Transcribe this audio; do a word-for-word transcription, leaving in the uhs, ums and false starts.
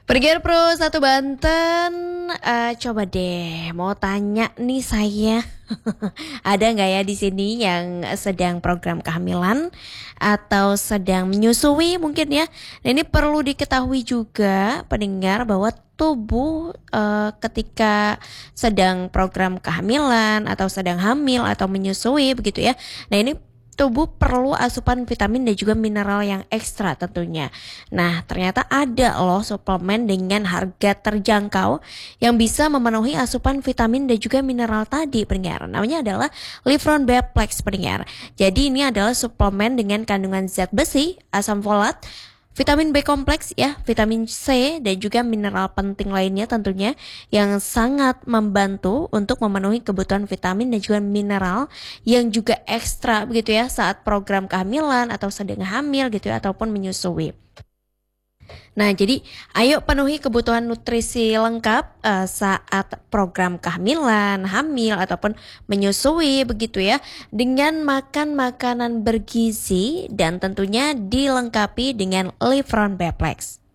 Pendengar Pro satu Banten, eh, coba deh mau tanya nih saya, ada nggak ya di sini yang sedang program kehamilan atau sedang menyusui mungkin ya? Nah ini perlu diketahui juga pendengar bahwa tubuh eh, ketika sedang program kehamilan atau sedang hamil atau menyusui begitu ya. Nah ini tubuh perlu asupan vitamin dan juga mineral yang ekstra tentunya. Nah, ternyata ada loh suplemen dengan harga terjangkau yang bisa memenuhi asupan vitamin dan juga mineral tadi, pendengar. Namanya adalah Livron Beplex, pendengar. Jadi ini adalah suplemen dengan kandungan zat besi, asam folat, vitamin B kompleks ya, vitamin C dan juga mineral penting lainnya tentunya yang sangat membantu untuk memenuhi kebutuhan vitamin dan juga mineral yang juga ekstra begitu ya saat program kehamilan atau sedang hamil gitu ya ataupun menyusui. Nah, jadi ayo penuhi kebutuhan nutrisi lengkap uh, saat program kehamilan, hamil ataupun menyusui begitu ya dengan makan makanan bergizi dan tentunya dilengkapi dengan Livron Beplex.